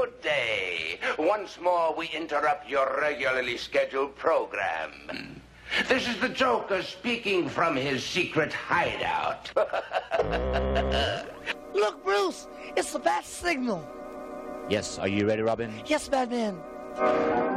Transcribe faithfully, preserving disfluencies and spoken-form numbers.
Good day. Once more, we interrupt your regularly scheduled program. This is the Joker speaking from his secret hideout. Look, Bruce, it's the bat signal. Yes, are you ready, Robin? Yes, Batman.